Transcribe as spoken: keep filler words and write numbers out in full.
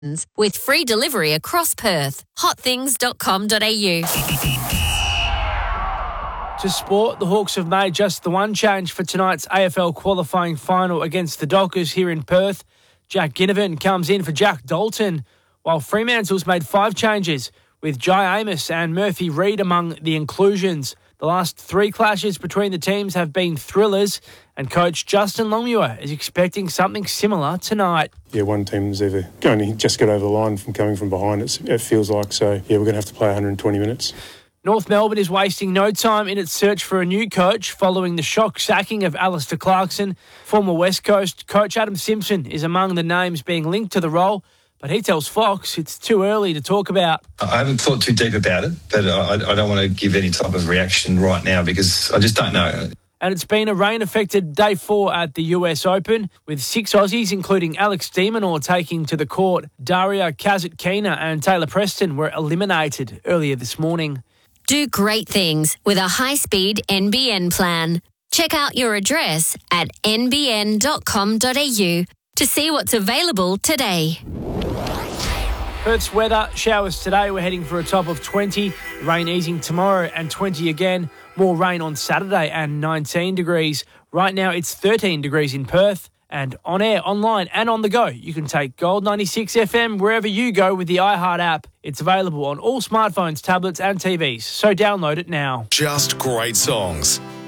with free delivery across Perth. hot things dot com dot a u. To sport, the Hawks have made just the one change for tonight's A F L qualifying final against the Dockers here in Perth. Jack Ginnivan comes in for Jack Dalton, while Fremantle's made five changes, with Jai Amos and Murphy Reid among the inclusions. The last three clashes between the teams have been thrillers, and coach Justin Longmuir is expecting something similar tonight. Yeah, one team's either going to just get over the line from coming from behind, it's, it feels like. So, yeah, we're going to have to play one hundred twenty minutes. North Melbourne is wasting no time in its search for a new coach following the shock sacking of Alistair Clarkson. Former West Coast coach Adam Simpson is among the names being linked to the role, but he tells Fox it's too early to talk about. I haven't thought too deep about it, but I, I don't want to give any type of reaction right now because I just don't know. And it's been a rain-affected day four at the U S Open, with six Aussies, including Alex de Minaur, taking to the court. Daria Kasatkina and Taylor Preston were eliminated earlier this morning. Do great things with a high-speed N B N plan. Check out your address at n b n dot com dot a u to see what's available today. Perth's weather, showers today. We're heading for a top of twenty. Rain easing tomorrow and twenty again. More rain on Saturday and nineteen degrees. Right now it's thirteen degrees in Perth. And on air, online and on the go, you can take Gold ninety-six F M wherever you go with the iHeart app. It's available on all smartphones, tablets and T Vs, so download it now. Just great songs.